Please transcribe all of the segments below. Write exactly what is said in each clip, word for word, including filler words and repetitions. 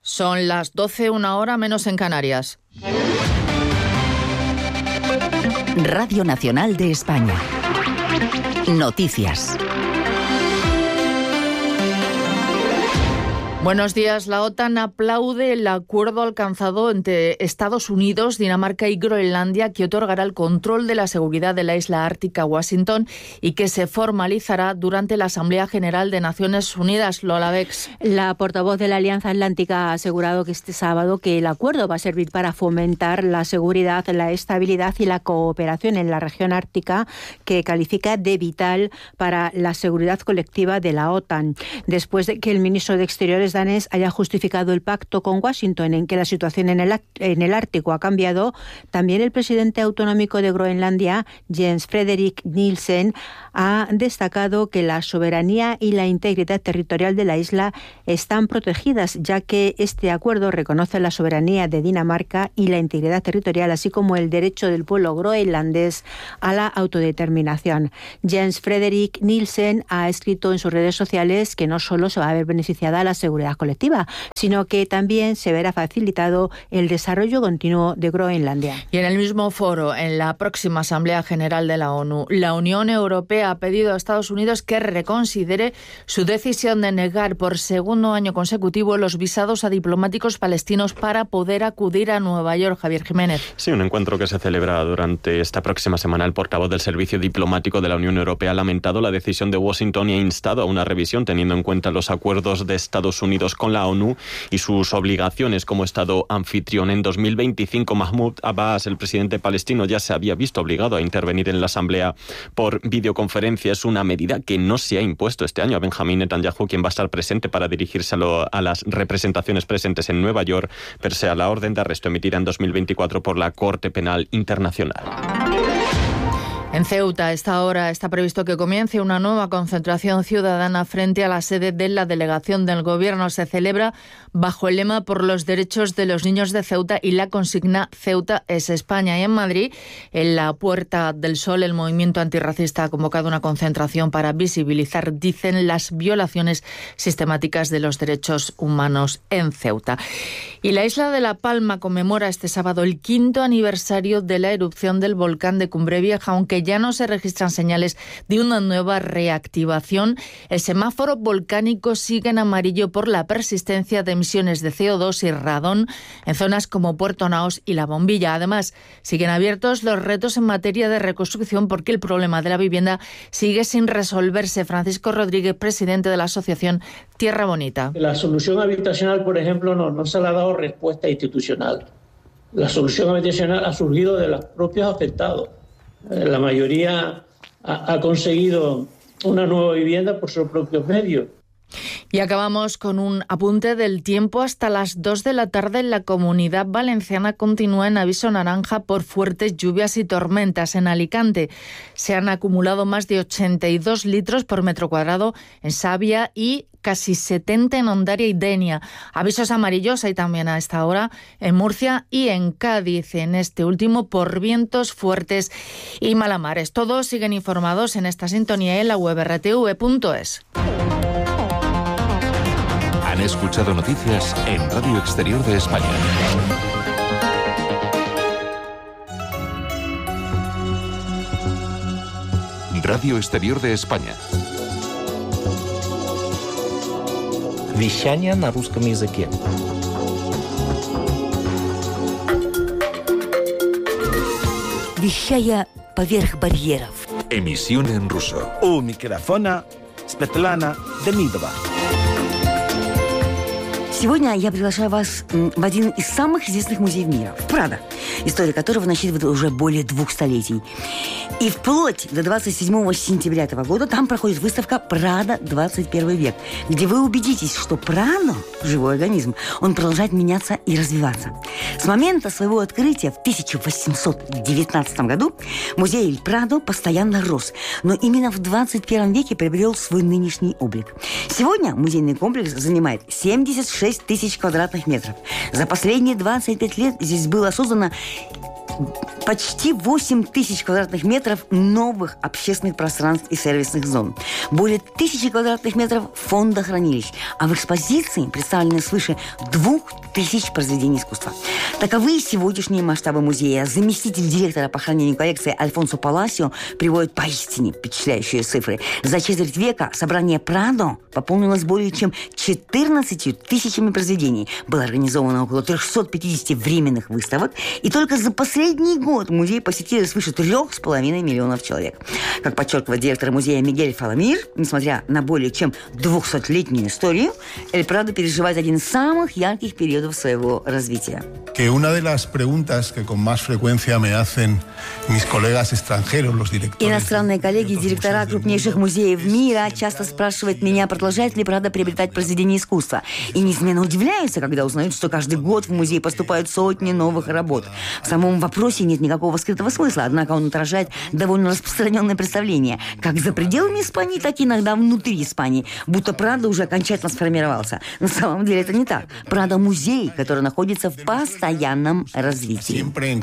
Son las doce, una hora menos en Canarias. Radio Nacional de España. Noticias. Buenos días. La OTAN aplaude el acuerdo alcanzado entre Estados Unidos, Dinamarca y Groenlandia que otorgará el control de la seguridad de la isla ártica a Washington y que se formalizará durante la Asamblea General de Naciones Unidas. Lola Bex. La portavoz de la Alianza Atlántica ha asegurado que este sábado que el acuerdo va a servir para fomentar la seguridad, la estabilidad y la cooperación en la región ártica, que califica de vital para la seguridad colectiva de la OTAN. Después de que el ministro de Exteriores danés haya justificado el pacto con Washington en que la situación en el, en el Ártico ha cambiado, también el presidente autonómico de Groenlandia, Jens Frederik Nielsen, ha destacado que la soberanía y la integridad territorial de la isla están protegidas, ya que este acuerdo reconoce la soberanía de Dinamarca y la integridad territorial, así como el derecho del pueblo groenlandés a la autodeterminación. Jens Frederik Nielsen ha escrito en sus redes sociales que no solo se va a ver beneficiada la seguridad colectiva, sino que también se verá facilitado el desarrollo continuo de Groenlandia. Y en el mismo foro, en la próxima Asamblea General de la ONU, la Unión Europea ha pedido a Estados Unidos que reconsidere su decisión de negar por segundo año consecutivo los visados a diplomáticos palestinos para poder acudir a Nueva York. Javier Jiménez. Sí, un encuentro que se celebra durante esta próxima semana. El portavoz del Servicio Diplomático de la Unión Europea ha lamentado la decisión de Washington y ha instado a una revisión teniendo en cuenta los acuerdos de Estados Unidos con la ONU y sus obligaciones como Estado anfitrión. En dos mil veinticinco, Mahmoud Abbas, el presidente palestino, ya se había visto obligado a intervenir en la Asamblea por videoconferencia. Es una medida que no se ha impuesto este año a Benjamín Netanyahu, quien va a estar presente para dirigirse a, lo, a las representaciones presentes en Nueva York, pese a la orden de arresto emitida en dos mil veinticuatro por la Corte Penal Internacional. En Ceuta, a esta hora está previsto que comience una nueva concentración ciudadana frente a la sede de la delegación del Gobierno. Se celebra bajo el lema por los derechos de los niños de Ceuta y la consigna Ceuta es España. Y en Madrid, en la Puerta del Sol, el movimiento antirracista ha convocado una concentración para visibilizar, dicen, las violaciones sistemáticas de los derechos humanos en Ceuta. Y la isla de La Palma conmemora este sábado el quinto aniversario de la erupción del volcán de Cumbre Vieja, aunque ya no se registran señales de una nueva reactivación. El semáforo volcánico sigue en amarillo por la persistencia de emisiones de C O dos y radón en zonas como Puerto Naos y La Bombilla. Además, siguen abiertos los retos en materia de reconstrucción porque el problema de la vivienda sigue sin resolverse. Francisco Rodríguez, presidente de la asociación Tierra Bonita. La solución habitacional, por ejemplo, no, no se le ha dado respuesta institucional. La solución habitacional ha surgido de los propios afectados. La mayoría ha, ha conseguido una nueva vivienda por sus propios medios. Y acabamos con un apunte del tiempo. Hasta las dos de la tarde en la Comunidad Valenciana continúa en aviso naranja por fuertes lluvias y tormentas. En Alicante se han acumulado más de ochenta y dos litros por metro cuadrado en Savia y casi setenta en Ondaria y Denia. Avisos amarillos hay también a esta hora en Murcia y en Cádiz, en este último por vientos fuertes y malamares. Todos siguen informados en esta sintonía en la web erre te ve punto es. Han escuchado noticias en Radio Exterior de España. Radio Exterior de España. Вещание на русском языке. Вещая поверх барьеров. Emisión en ruso. У микрофона Светлана Демидова. Сегодня я приглашаю вас в один из самых известных музеев мира, в Прадо, история которого насчитывает уже более двух столетий. И вплоть до двадцать седьмого сентября этого года там проходит выставка «Прадо. двадцать первый век», где вы убедитесь, что Прадо, живой организм, он продолжает меняться и развиваться. С момента своего открытия в тысяча восемьсот девятнадцатом году музей Эль Прадо постоянно рос, но именно в двадцать первом веке приобрел свой нынешний облик. Сегодня музейный комплекс занимает семьдесят шесть тысяч квадратных метров. За последние двадцать пять лет здесь было создано Почти восемь тысяч квадратных метров новых общественных пространств и сервисных зон. Более тысячи квадратных метров фондохранилищ. А в экспозиции представлены свыше двух тысяч произведений искусства. Таковы сегодняшние масштабы музея. Заместитель директора по хранению коллекции Альфонсо Паласио приводит поистине впечатляющие цифры. За четверть века собрание Прадо пополнилось более чем четырнадцатью тысячами произведений. Было организовано около трехсот пятидесяти временных выставок. И только за последний год музей посетили свыше трех с половиной миллионов человек. Как подчеркивает директор музея Мигель Фаламир, несмотря на более чем двухсотлетнюю историю, Эль Прадо переживает один из самых ярких периодов своего развития. Que una de las preguntas que con más frecuencia me hacen mis colegas extranjeros, los directores... Иностранные коллеги, директора крупнейших музеев мира часто спрашивают меня, продолжает ли Прадо приобретать произведения искусства. И неизменно удивляются, когда узнают, что каждый год в музей поступают сотни новых работ. В самом вопросе нет никакого скрытого смысла, однако он отражает довольно распространенное представление, как за пределами Испании, так и иногда внутри Испании, будто Прадо уже окончательно сформировался. На самом деле это не так. Прадо – музей, который находится в постоянном развитии.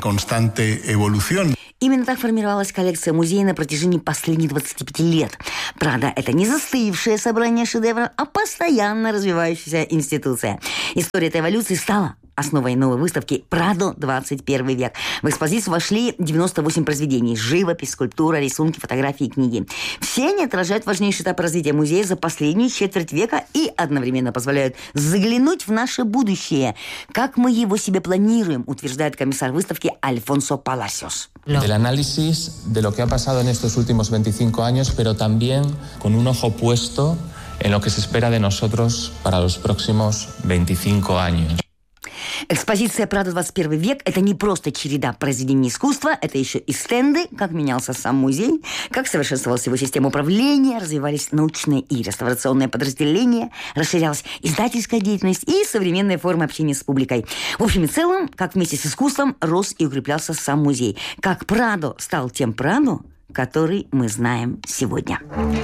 Именно так формировалась коллекция музея на протяжении последних двадцати пяти лет. Прадо – это не застывшее собрание шедевров, а постоянно развивающаяся институция. История этой эволюции стала основой новой выставки «Прадо. двадцать первый век». В экспозицию вошли девяносто восемь произведений: живопись, скульптура, рисунки, фотографии и книги. Все они отражают важнейший этап развития музея за последнюю четверть века и одновременно позволяют заглянуть в наше будущее, как мы его себе планируем, утверждает комиссар выставки Альфонсо Паласиос. El análisis de lo que ha pasado en estos últimos veinticinco años, pero también con un ojo puesto en lo que se espera de nosotros para los próximos veinticinco años. Экспозиция «Прадо. двадцать первый век» – это не просто череда произведений искусства, это еще и стенды, как менялся сам музей, как совершенствовалась его система управления, развивались научные и реставрационные подразделения, расширялась издательская деятельность и современные формы общения с публикой. В общем и целом, как вместе с искусством рос и укреплялся сам музей. Как Прадо стал тем Прадо, который мы знаем сегодня.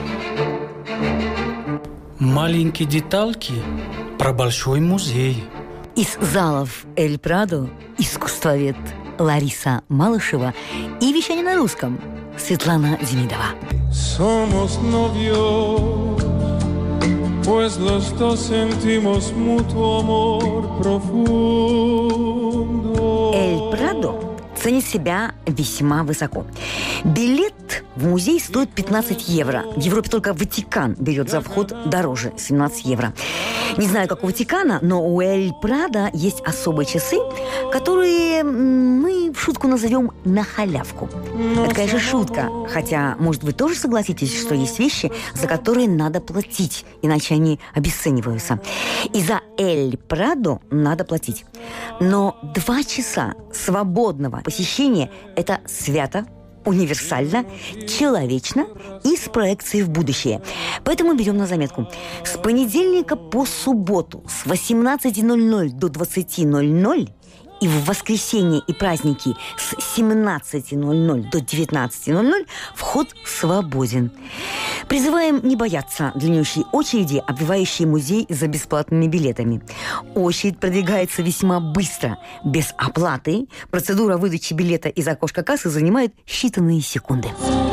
Маленькие детальки про большой музей. Из залов Эль Прадо искусствовед Лариса Малышева и вещание на русском Светлана Демидова. Somos novios, pues los dos sentimos mutuo amor profundo. Эль Прадо ценит себя весьма высоко. Билет в музей стоит пятнадцать евро. В Европе только Ватикан берет за вход дороже – семнадцать евро. Не знаю, как у Ватикана, но у Эль Прадо есть особые часы, которые мы в шутку назовем «на халявку». Это, конечно, шутка. Хотя, может, вы тоже согласитесь, что есть вещи, за которые надо платить, иначе они обесцениваются. И за Эль Прадо надо платить. Но два часа свободного посещения – это свято, универсально, человечно и с проекцией в будущее. Поэтому берем на заметку. С понедельника по субботу с восемнадцати ноль-ноль до двадцати ноль-ноль и в воскресенье и праздники с семнадцати ноль-ноль до девятнадцати ноль-ноль вход свободен. Призываем не бояться длиннющей очереди, обвивающей музей за бесплатными билетами. Очередь продвигается весьма быстро, без оплаты. Процедура выдачи билета из окошка кассы занимает считанные секунды.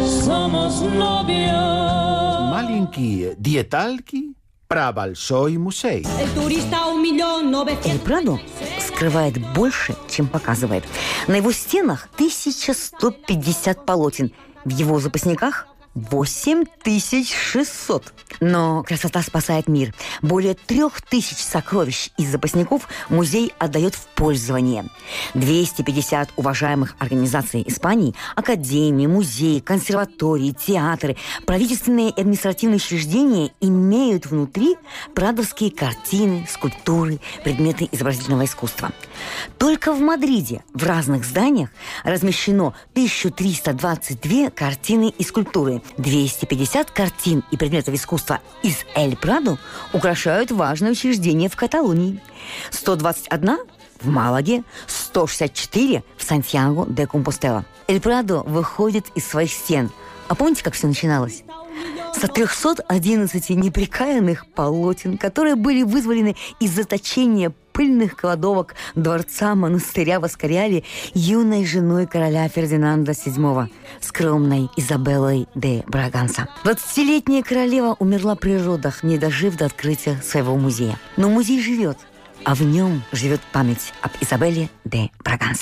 Маленькие детальки про большой музей. Эль Прадо скрывает больше, чем показывает. На его стенах тысяча сто пятьдесят полотен. В его запасниках восемь тысяч шестьсот. Но красота спасает мир. Более трех тысяч сокровищ из запасников музей отдает в пользование. двести пятьдесят уважаемых организаций Испании, академии, музеи, консерватории, театры, правительственные и административные учреждения имеют внутри прадовские картины, скульптуры, предметы изобразительного искусства. Только в Мадриде в разных зданиях размещено тысяча триста двадцать две картины и скульптуры. двести пятьдесят картин и предметов искусства из Эль Прадо украшают важные учреждения в Каталонии. сто двадцать одна в Малаге, сто шестьдесят четыре в Сантьяго де Компостела. Эль Прадо выходит из своих стен. А помните, как все начиналось? со трехсот одиннадцати непрекаянных полотен, которые были вызволены из заточения пыльных кладовок дворца монастыря в Аскариале юной женой короля Фердинанда седьмого, скромной Изабеллой де Браганса. Двадцатилетняя королева умерла при родах, не дожив до открытия своего музея. Но музей живет, а в нем живет память об Изабелле де Браганса.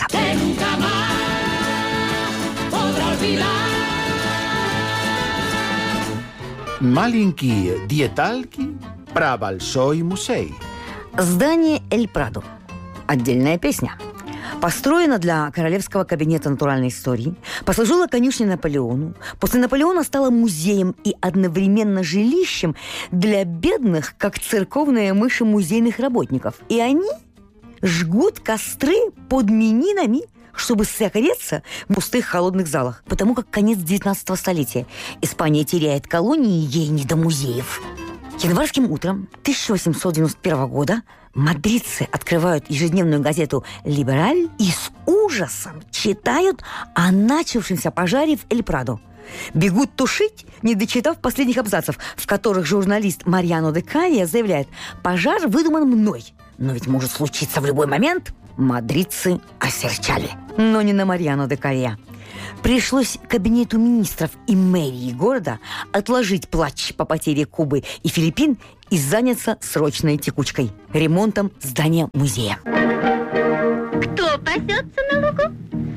Маленькие детальки про большой музей. Здание Эль Прадо. Отдельная песня. Построено для Королевского кабинета натуральной истории, послужило конюшней Наполеону, после Наполеона стало музеем и одновременно жилищем для бедных, как церковные мыши, музейных работников. И они жгут костры под менинами, чтобы согреться в пустых холодных залах, потому как конец девятнадцатого столетия. Испания теряет колонии, ей не до музеев. Январским утром тысяча восемьсот девяносто первого года мадридцы открывают ежедневную газету «Либераль» и с ужасом читают о начавшемся пожаре в Эль Прадо. Бегут тушить, не дочитав последних абзацев, в которых журналист Мариано де Кавия заявляет: «Пожар выдуман мной, но ведь может случиться в любой момент». Мадридцы осерчали. Но не на Мариано де Кавия. Пришлось кабинету министров и мэрии города отложить плач по потере Кубы и Филиппин и заняться срочной текучкой – ремонтом здания музея. Кто пасется на лугу?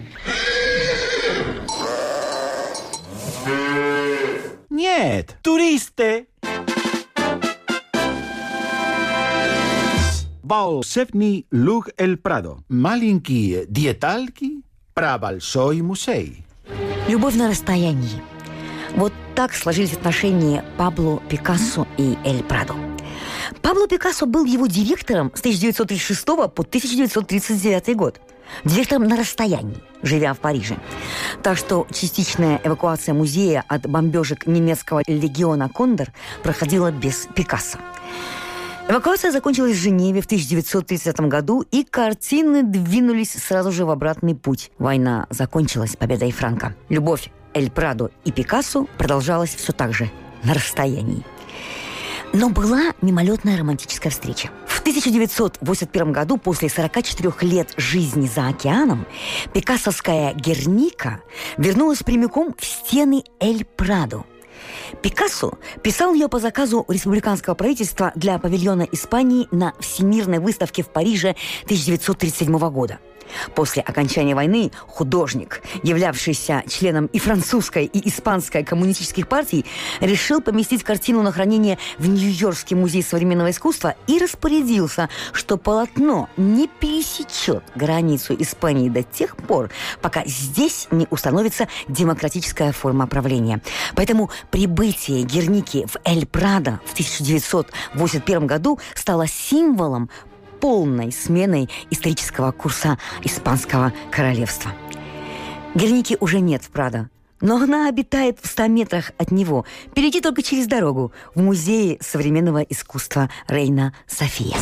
Нет, туристы! Волшебный луг Эль Прадо. Маленькие детальки про большой музей. Любовь на расстоянии. Вот так сложились отношения Пабло Пикассо и Эль Прадо. Пабло Пикассо был его директором с тысяча девятьсот тридцать шестого по тысяча девятьсот тридцать девятый год. Директором на расстоянии, живя в Париже. Так что частичная эвакуация музея от бомбежек немецкого легиона «Кондор» проходила без Пикассо. Эвакуация закончилась в Женеве в тысяча девятьсот тридцатом году, и картины двинулись сразу же в обратный путь. Война закончилась победой Франко. Любовь Эль Прадо и Пикассо продолжалась все так же, на расстоянии. Но была мимолетная романтическая встреча. В тысяча девятьсот восемьдесят первом году, после сорока четырёх лет жизни за океаном, пикассовская «Герника» вернулась прямиком в стены Эль Прадо. Пикассо писал ее по заказу республиканского правительства для павильона Испании на Всемирной выставке в Париже тысяча девятьсот тридцать седьмого года. После окончания войны художник, являвшийся членом и французской, и испанской коммунистических партий, решил поместить картину на хранение в Нью-Йоркский музей современного искусства и распорядился, что полотно не пересечет границу Испании до тех пор, пока здесь не установится демократическая форма правления. Поэтому прибытие Герники в Эль Прадо в тысяча девятьсот восемьдесят первом году стало символом полной сменой исторического курса Испанского королевства. Герники уже нет в Прадо, но она обитает в ста метрах от него. Перейти только через дорогу в Музее современного искусства Рейна София.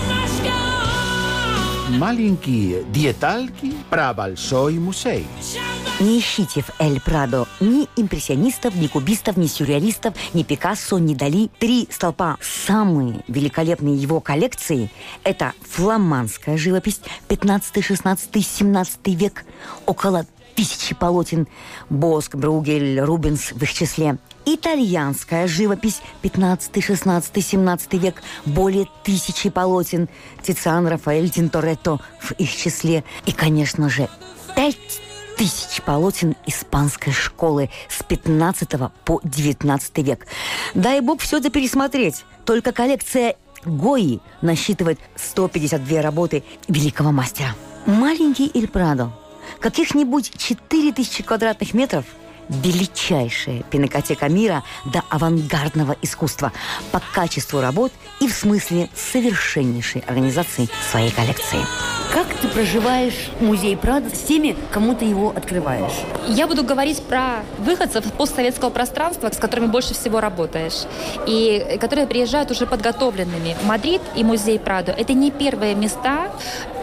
Маленькие детальки про большой музей. Не ищите в Эль Прадо ни импрессионистов, ни кубистов, ни сюрреалистов, ни Пикассо, ни Дали. Три столпа самые великолепные его коллекции – это фламандская живопись пятнадцатый, шестнадцатый, семнадцатый век, около тысячи полотен, Боск, Бругель, Рубенс в их числе. Итальянская живопись пятнадцатый, шестнадцатый, семнадцатый век, более тысячи полотен, Тициан, Рафаэль, Тинторетто в их числе. И, конечно же, пять тысяч полотен испанской школы с пятнадцатого по девятнадцатый век. Дай бог все это пересмотреть. Только коллекция Гойи насчитывает сто пятьдесят две работы великого мастера. Маленький Эль Прадо. Каких-нибудь четыре тысячи квадратных метров. Величайшая пинакотека мира до авангардного искусства по качеству работ и в смысле совершеннейшей организации своей коллекции. Как ты проживаешь музей Прадо с теми, кому ты его открываешь? Я буду говорить про выходцев постсоветского пространства, с которыми больше всего работаешь, и которые приезжают уже подготовленными. Мадрид и музей Прадо – это не первые места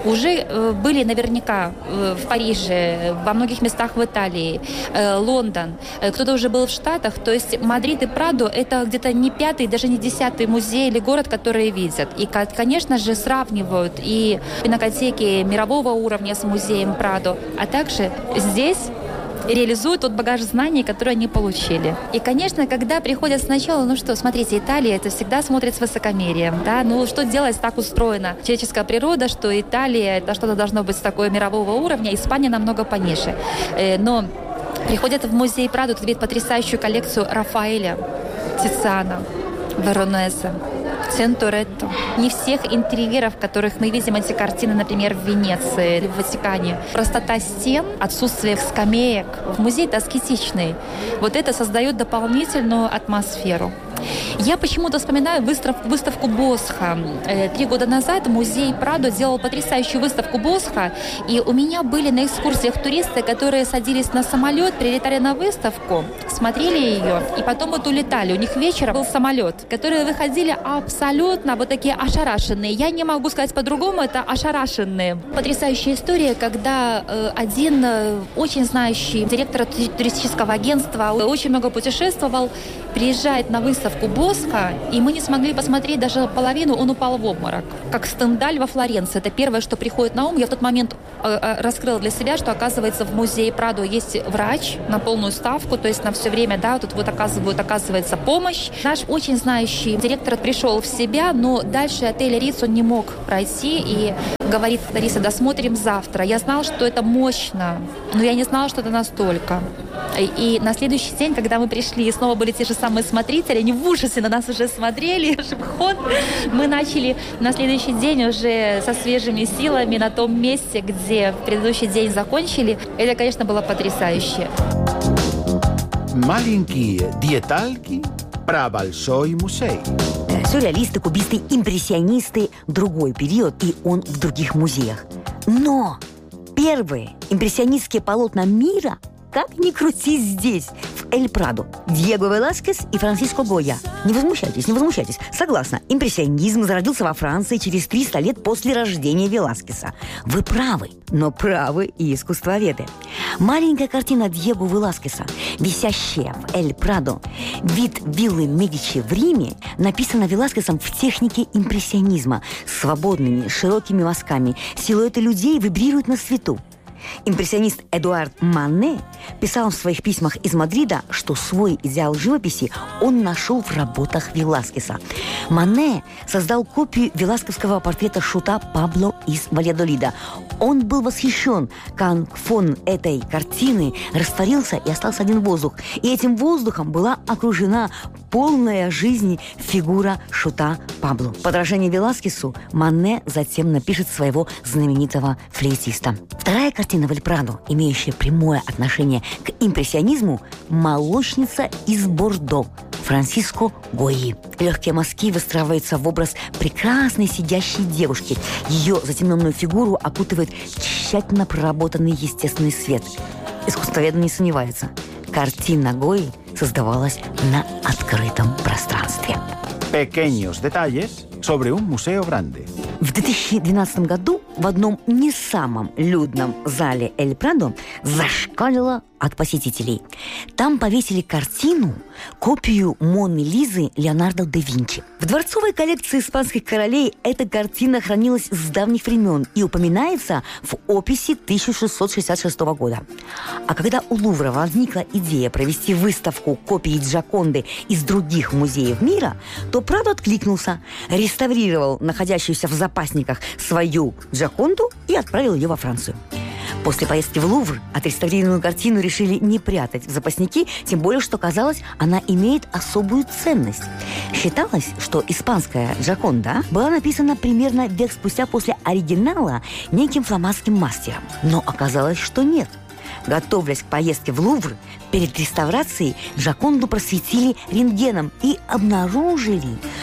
уже были наверняка в Париже, во многих местах в Италии, Лондон, кто-то уже был в Штатах. То есть Мадрид и Прадо – это где-то не пятый, даже не десятый музей или город, которые видят. И, конечно же, сравнивают и пинакотеки мирового уровня с музеем Прадо, а также здесь реализуют тот багаж знаний, который они получили. И, конечно, когда приходят сначала, ну что, смотрите, Италия, это всегда смотрит с высокомерием, да, ну что делать, так устроена человеческая природа, что Италия, это что-то должно быть такое мирового уровня, Испания намного пониже. Но приходят в музей Прадо, тут видят потрясающую коллекцию Рафаэля, Тициана, Веронезе, Тинторетто. Не всех интерьеров, которых мы видим эти картины, например, в Венеции или в Ватикане. Простота стен, отсутствие скамеек. В музее-то аскетичный. Вот это создает дополнительную атмосферу. Я почему-то вспоминаю выставку, выставку Босха. Три года назад музей Прадо делал потрясающую выставку Босха, и у меня были на экскурсиях туристы, которые садились на самолет, прилетали на выставку, смотрели ее, и потом вот улетали. У них вечером был самолет, которые выходили абсолютно вот такие ошарашенные. Я не могу сказать по-другому, это ошарашенные. Потрясающая история, когда э, один э, очень знающий директор туристического агентства, очень много путешествовал, приезжает на выставку Босха, и мы не смогли посмотреть даже половину, он упал в обморок. Как Стендаль во Флоренции. Это первое, что приходит на ум. Я в тот момент э, раскрыла для себя, что, оказывается, в музее Прадо есть врач на полную ставку, то есть на все время, да, тут вот оказывают, оказывается, помощь. Наш очень знающий директор пришел в себя, но дальше отель Риц он не мог пройти, и говорит: Лариса, досмотрим завтра. Я знала, что это мощно, но я не знала, что это настолько. И, и на следующий день, когда мы пришли, и снова были те же самые смотрители, они в ужасе на нас уже смотрели, шаг-ход. Мы начали на следующий день уже со свежими силами на том месте, где в предыдущий день закончили. Это, конечно, было потрясающе. Маленькие детальки про большой музей. Сюрреалисты, кубисты, импрессионисты – другой период, и он в других музеях. Но первые импрессионистские полотна мира, как ни крути, здесь, в Эль Прадо. Диего Веласкес и Франсиско Гойя. Не возмущайтесь, не возмущайтесь. Согласна, импрессионизм зародился во Франции через триста лет после рождения Веласкеса. Вы правы, но правы и искусствоведы. Маленькая картина Диего Веласкеса, висящая в Эль Прадо, вид виллы Медичи в Риме, написана Веласкесом в технике импрессионизма, свободными, широкими мазками. Силуэты людей вибрируют на свету. Импрессионист Эдуард Мане писал в своих письмах из Мадрида, что свой идеал живописи он нашел в работах Веласкеса. Мане создал копию веласкесского портрета шута Пабло из Вальядолида. Он был восхищен, как фон этой картины растворился и остался один воздух. И этим воздухом была окружена полная жизни фигура шута Пабло. В подражание Веласкесу Мане затем напишет своего знаменитого флейтиста. Вторая картина в Эль Прадо, имеющая прямое отношение к импрессионизму, «Молочница из Бордо» Франсиско Гойи. Легкие мазки выстраиваются в образ прекрасной сидящей девушки. Ее затемненную фигуру окутывает тщательно проработанный естественный свет. Искусствоведы не сомневаются. Картина Гойи создавалась на открытом пространстве. Pequeños detalles sobre un museo grande. В две тысячи двенадцатом году в одном не самом людном зале Эль Прадо зашкалило от посетителей. Там повесили картину, копию Моны Лизы Леонардо да Винчи. В дворцовой коллекции испанских королей эта картина хранилась с давних времен и упоминается в описи тысяча шестьсот шестьдесят шестого года. А когда у Лувра возникла идея провести выставку копий Джоконды из других музеев мира, то Прадо откликнулся, реставрировал находящуюся в запасниках свою Джоконду и отправил ее во Францию. После поездки в Лувр отреставрированную картину решили не прятать в запасники, тем более, что, казалось, она имеет особую ценность. Считалось, что испанская Джоконда была написана примерно век спустя после оригинала неким фламандским мастером. Но оказалось, что нет. Готовясь к поездке в Лувр, перед реставрацией Джоконду просветили рентгеном и обнаружили,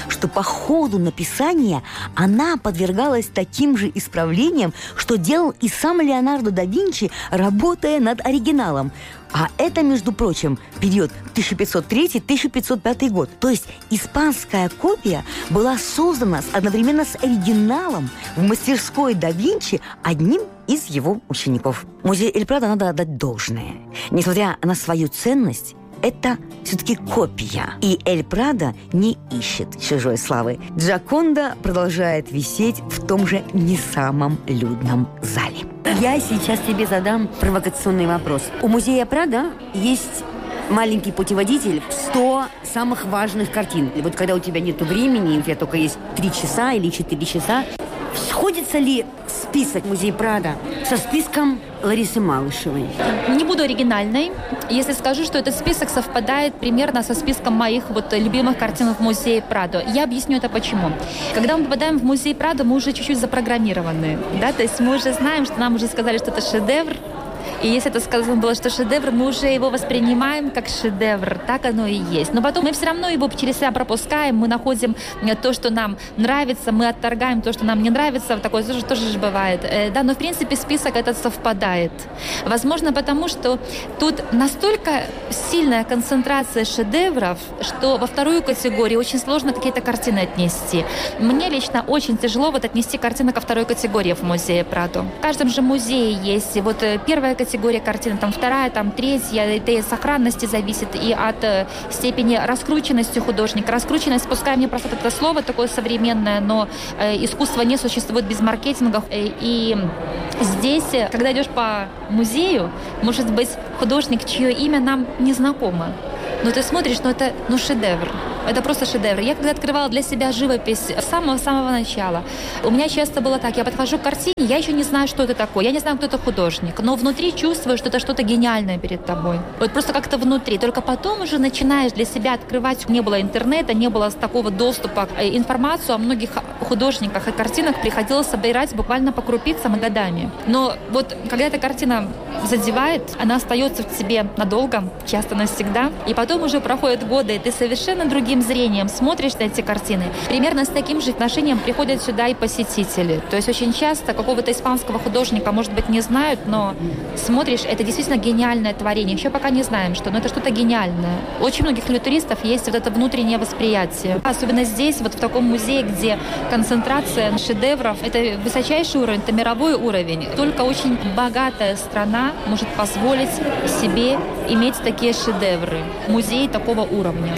что по ходу написания она подвергалась таким же исправлениям, что делал и сам Леонардо да Винчи, работая над оригиналом. А это, между прочим, период тысяча пятьсот третий - тысяча пятьсот пятый год. То есть испанская копия была создана одновременно с оригиналом в мастерской да Винчи одним из его учеников. Музей Эль Прадо надо отдать должное. Несмотря на свою ценность, это все-таки копия. И Эль Прадо не ищет чужой славы. Джоконда продолжает висеть в том же не самом людном зале. Я сейчас тебе задам провокационный вопрос. У музея Прадо есть маленький путеводитель сто самых важных картин. И вот когда у тебя нет времени, у тебя только есть три часа или четыре часа, сходится ли список музея Прадо со списком Ларисы Малышевой? Не буду оригинальной, если скажу, что этот список совпадает примерно со списком моих вот любимых картин в музее Прадо. Я объясню это почему. Когда мы попадаем в музей Прадо, мы уже чуть-чуть запрограммированы, да, то есть мы уже знаем, что нам уже сказали, что это шедевр. И если это сказано было, что шедевр, мы уже его воспринимаем как шедевр. Так оно и есть. Но потом мы все равно его через себя пропускаем, мы находим то, что нам нравится, мы отторгаем то, что нам не нравится. Такое тоже, тоже же бывает. Да, но в принципе список этот совпадает. Возможно, потому что тут настолько сильная концентрация шедевров, что во вторую категорию очень сложно какие-то картины отнести. Мне лично очень тяжело вот отнести картины ко второй категории в музее Прадо. В каждом же музее есть вот первая категория картин, там вторая, там третья, это и сохранности зависит, и от э, степени раскрученности художника. Раскрученность, пускай мне просто это слово такое современное, но э, искусство не существует без маркетинга. Э, и здесь, когда идешь по музею, может быть художник, чье имя нам не знакомо, но ты смотришь, ну это ну, шедевр. Это просто шедевр. Я когда открывала для себя живопись с самого-самого начала, у меня часто было так, я подхожу к картине, я еще не знаю, что это такое, я не знаю, кто это художник, но внутри чувствую, что это что-то гениальное перед тобой. Вот просто как-то внутри. Только потом уже начинаешь для себя открывать. Не было интернета, не было такого доступа к информации о многих художниках и картинах, приходилось собирать буквально по крупицам и годами. Но вот когда эта картина задевает, она остается в тебе надолго, часто навсегда, и потом уже проходят годы, и ты совершенно другим зрением смотришь на эти картины. Примерно с таким же отношением приходят сюда и посетители. То есть очень часто какого-то испанского художника, может быть, не знают, но смотришь, это действительно гениальное творение. Еще пока не знаем, что, но это что-то гениальное. У очень многих туристов есть вот это внутреннее восприятие. Особенно здесь, вот в таком музее, где концентрация шедевров, это высочайший уровень, это мировой уровень. Только очень богатая страна может позволить себе иметь такие шедевры. Музей такого уровня.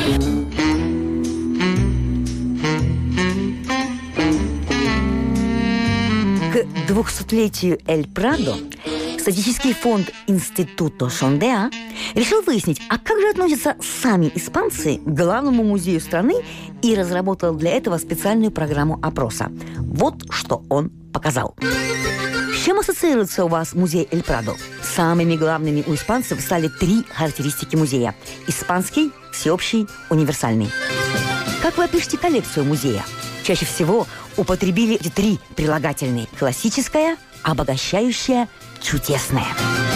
К двухсотлетию Эль Прадо статистический фонд Институто Сондеа решил выяснить, а как же относятся сами испанцы к главному музею страны, и разработал для этого специальную программу опроса. Вот что он показал. С чем ассоциируется у вас музей Эль Прадо? Самыми главными у испанцев стали три характеристики музея: испанский, всеобщий, универсальный. Как вы опишете коллекцию музея? Чаще всего употребили эти три прилагательные: классическая, обогащающая, чудесная.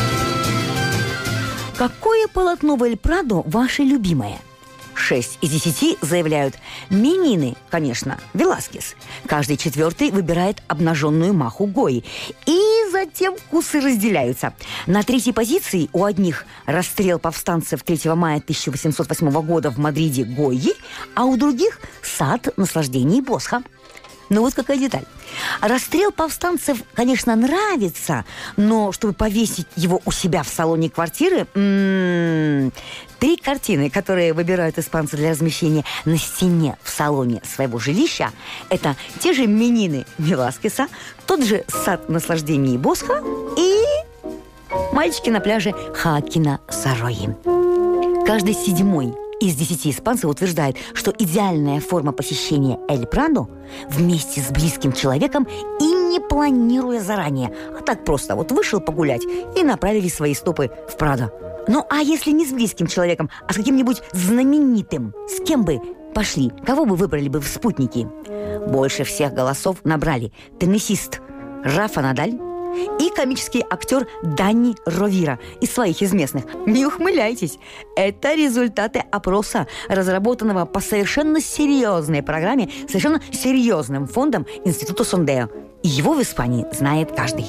Какое полотно в Эль Прадо ваше любимое? Шесть из десяти заявляют: Менины, конечно, Веласкес. Каждый четвертый выбирает обнаженную Маху Гойи. И затем вкусы разделяются. На третьей позиции у одних расстрел повстанцев третьего мая тысяча восемьсот восьмого года в Мадриде Гойи, а у других сад наслаждений Босха. Ну вот какая деталь. Расстрел повстанцев, конечно, нравится, но чтобы повесить его у себя в салоне квартиры, м-м, три картины, которые выбирают испанцы для размещения на стене в салоне своего жилища, это те же Менины Веласкеса, тот же сад наслаждений Босха и мальчики на пляже Хоакина Сарои. Каждый седьмой из десяти испанцев утверждает, что идеальная форма посещения Эль Прадо вместе с близким человеком и не планируя заранее, а так просто вот вышел погулять и направили свои стопы в Прадо. Ну а если не с близким человеком, а с каким-нибудь знаменитым, с кем бы пошли, кого бы выбрали бы в спутники? Больше всех голосов набрали теннисист Рафа Надаль, и комический актер Данни Ровира из своих из местных. Не ухмыляйтесь. Это результаты опроса, разработанного по совершенно серьезной программе, совершенно серьезным фондом Института Сондео. И его в Испании знает каждый.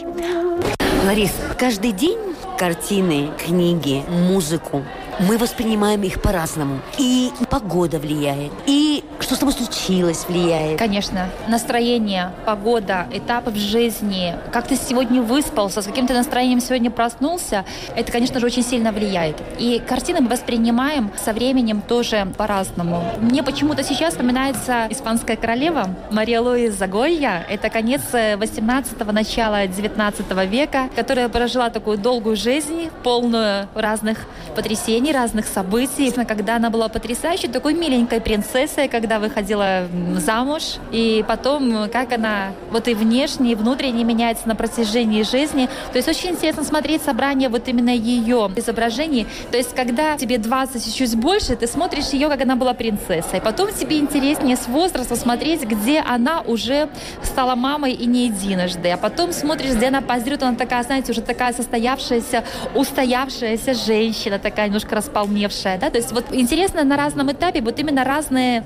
Ларис, каждый день картины, книги, музыку мы воспринимаем их по-разному. И погода влияет, и что с тобой случилось влияет. Конечно. Настроение, погода, этапы в жизни, как ты сегодня выспался, с каким ты настроением сегодня проснулся, это, конечно же, очень сильно влияет. И картины мы воспринимаем со временем тоже по-разному. Мне почему-то сейчас вспоминается испанская королева Мария Луиза Гойя. Это конец восемнадцатого, начало девятнадцатого века, которая прожила такую долгую жизнь, полную разных потрясений, разных событий. Когда она была потрясающей, такой миленькой принцессой, когда выходила замуж, и потом, как она вот и внешне, и внутренне меняется на протяжении жизни. То есть очень интересно смотреть собрание вот именно ее изображений. То есть когда тебе двадцать и чуть больше, ты смотришь ее, как она была принцессой. Потом тебе интереснее с возраста смотреть, где она уже стала мамой и не единожды. А потом смотришь, где она позирует, она такая, знаете, уже такая состоявшаяся, устоявшаяся женщина, такая немножко располневшая, да, то есть вот интересно на разном этапе вот именно разные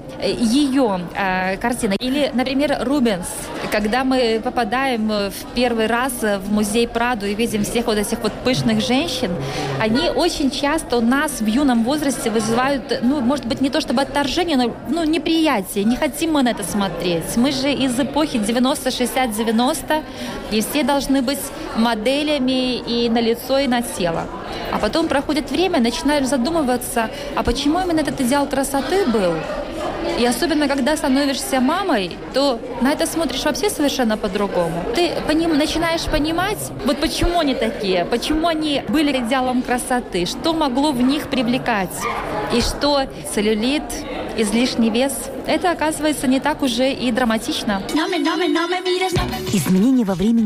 ее э, картины. Или, например, Рубенс, когда мы попадаем в первый раз в музей Прадо и видим всех вот этих вот пышных женщин, они очень часто у нас в юном возрасте вызывают, ну, может быть, не то чтобы отторжение, но ну, неприятие, не хотим мы на это смотреть. Мы же из эпохи девяносто шестьдесят девяносто, и все должны быть моделями и на лицо, и на тело. А потом проходит время, начинаешь задумываться, а почему именно этот идеал красоты был? И особенно, когда становишься мамой, то на это смотришь вообще совершенно по-другому. Ты по ним начинаешь понимать, вот почему они такие, почему они были идеалом красоты, что могло в них привлекать, и что целлюлит, излишний вес, это, оказывается, не так уже и драматично. Изменения во времени